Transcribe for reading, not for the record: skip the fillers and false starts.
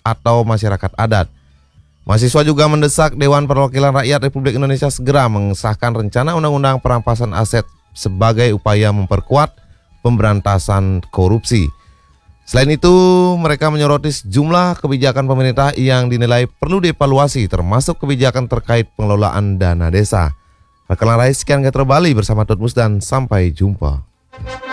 atau masyarakat adat. Mahasiswa juga mendesak Dewan Perwakilan Rakyat Republik Indonesia segera mengesahkan rencana undang-undang perampasan aset sebagai upaya memperkuat pemberantasan korupsi. Selain itu, mereka menyoroti sejumlah kebijakan pemerintah yang dinilai perlu dievaluasi, termasuk kebijakan terkait pengelolaan dana desa. Rekan Rais, sekian Getro Bali bersama Tutmus dan sampai jumpa.